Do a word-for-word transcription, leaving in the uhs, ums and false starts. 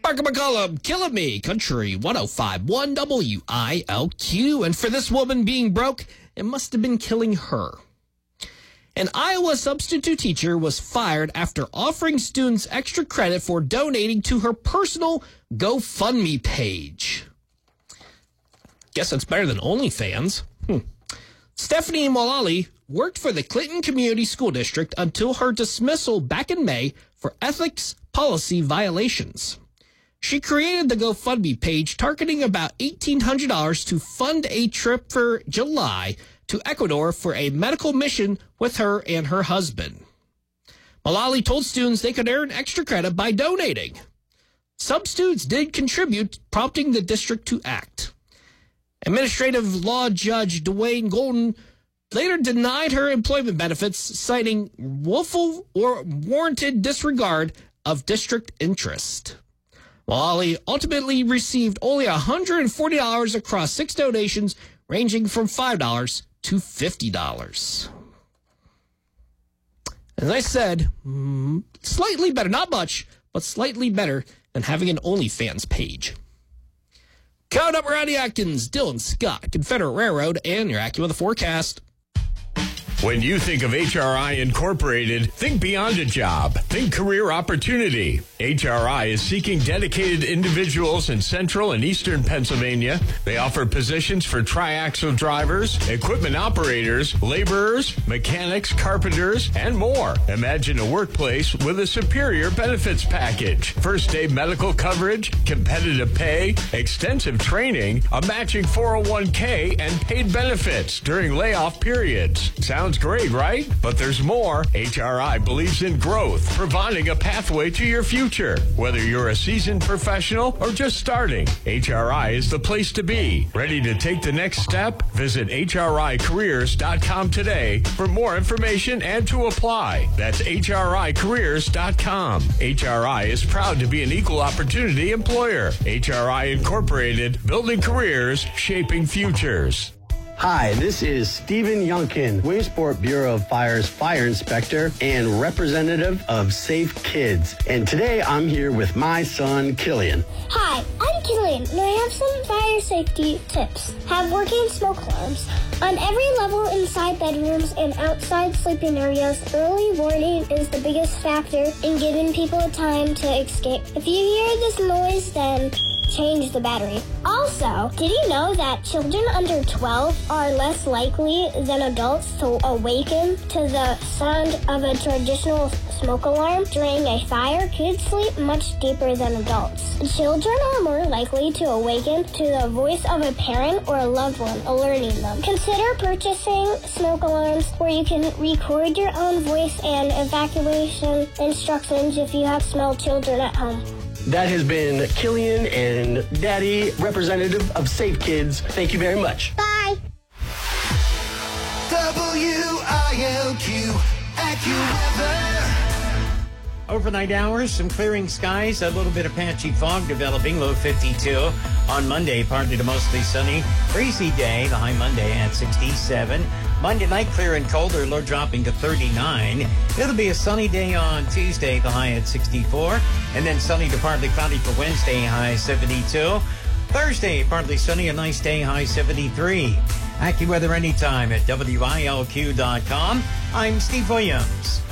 Parker McCollum, Killing Me, Country one oh five point one W I L Q. And for this woman being broke, it must have been killing her. An Iowa substitute teacher was fired after offering students extra credit for donating to her personal GoFundMe page. Guess that's better than OnlyFans. Hmm. Stephanie Mullally worked for the Clinton Community School District until her dismissal back in May for ethics policy violations. She created the GoFundMe page targeting about eighteen hundred dollars to fund a trip for July to Ecuador for a medical mission with her and her husband. Mullally told students they could earn extra credit by donating. Some students did contribute, prompting the district to act. Administrative law judge Dwayne Golden later denied her employment benefits, citing willful or warranted disregard of district interest. Mullally ultimately received only one hundred forty dollars across six donations, ranging from five dollars to fifty dollars. As I said, slightly better, not much, but slightly better than having an OnlyFans page. Coming up around the Atkins, Dylan Scott, Confederate Railroad, and your AccuWeather forecast. When you think of H R I Incorporated, think beyond a job. Think career opportunity. H R I is seeking dedicated individuals in central and eastern Pennsylvania. They offer positions for triaxle drivers, equipment operators, laborers, mechanics, carpenters, and more. Imagine a workplace with a superior benefits package. First day medical coverage, competitive pay, extensive training, a matching four oh one k, and paid benefits during layoff periods. Sounds great, right? But there's more. H R I believes in growth, providing a pathway to your future. Whether you're a seasoned professional or just starting, H R I is the place to be. Ready to take the next step? Visit H R I careers dot com today for more information and to apply. That's H R I careers dot com. H R I is proud to be an equal opportunity employer. H R I Incorporated, building careers, shaping futures. Hi, this is Stephen Youngkin, Williamsport Bureau of Fire's fire inspector and representative of Safe Kids. And today I'm here with my son, Killian. Hi, I'm Killian, and I have some fire safety tips. Have working smoke alarms. On every level inside bedrooms and outside sleeping areas, early warning is the biggest factor in giving people time to escape. If you hear this noise, then change the battery. Also, did you know that children under twelve are less likely than adults to awaken to the sound of a traditional smoke alarm during a fire? Kids sleep much deeper than adults. Children are more likely to awaken to the voice of a parent or a loved one alerting them. Consider purchasing smoke alarms where you can record your own voice and evacuation instructions if you have small children at home. That has been Killian and Daddy, representative of Safe Kids. Thank you very much. Bye. W I L Q, AccuWeather. Overnight hours, some clearing skies, a little bit of patchy fog developing, low fifty-two. On Monday, partly to mostly sunny. Breezy day, the high Monday at sixty-seven. Monday night, clear and colder, low dropping to thirty-nine. It'll be a sunny day on Tuesday, the high at sixty-four. And then sunny to partly cloudy for Wednesday, high seventy-two. Thursday, partly sunny, a nice day, high seventy-three. AccuWeather anytime at W I L Q dot com. I'm Steve Williams.